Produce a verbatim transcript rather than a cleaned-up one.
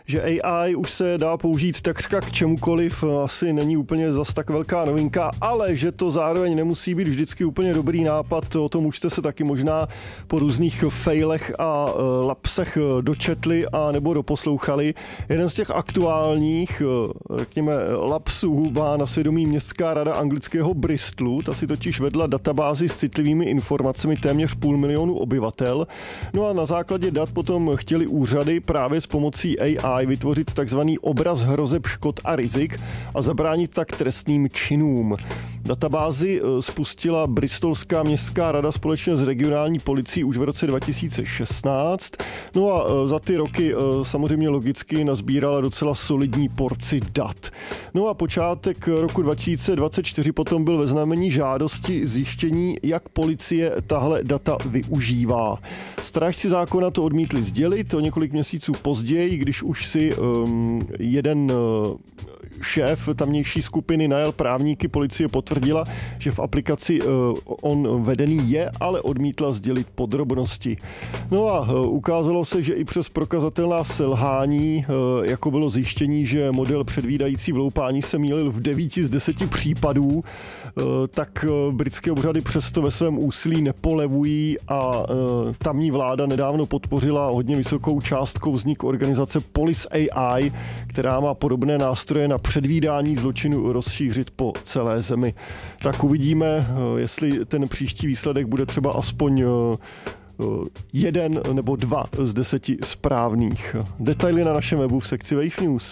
Že A I už se dá použít takřka k čemukoliv, asi není úplně zas tak velká novinka, ale že to zároveň nemusí být vždycky úplně dobrý nápad, o tom už jste se taky možná po různých failech a lapsech dočetli a nebo doposlouchali. Jeden z těch aktuálních, řekněme, lapsů má na svědomí Městská rada anglického Bristolu, ta si totiž vedla databázi s citlivými informacemi téměř půl milionu obyvatel. No a na základě dat potom chtěli úřady právě s pomocí A I vytvořit takzvaný obraz hrozeb, škod a rizik a zabránit tak trestným činům. Databázi spustila Bristolská městská rada společně s regionální policií už v roce dva tisíce šestnáct. No a za ty roky samozřejmě logicky nazbírala docela solidní porci dat. No a počátek roku dva tisíce dvacet čtyři potom byl ve znamení žádosti zjištění, jak policie tahle data využívá. Strážci zákona to odmítli sdělit o několik měsíců později, když už si um, jeden uh, šéf tamnější skupiny najel právníky, policie potvrdila, že v aplikaci uh, on vedený je, ale odmítla sdělit podrobnosti. No a uh, ukázalo se, že i přes prokazatelná selhání, uh, jako bylo zjištění, že model předvídající vloupání se mýlil v devíti z deseti případů, uh, tak uh, britské úřady přesto ve svém úsilí nepolevují a uh, tamní vláda nedávno podpořila hodně vysokou částkou vznik organizace Police A I, která má podobné nástroje na předvídání zločinu rozšířit po celé zemi. Tak uvidíme, jestli ten příští výsledek bude třeba aspoň jeden nebo dva z deseti správných. Detaily na našem webu v sekci Wave News.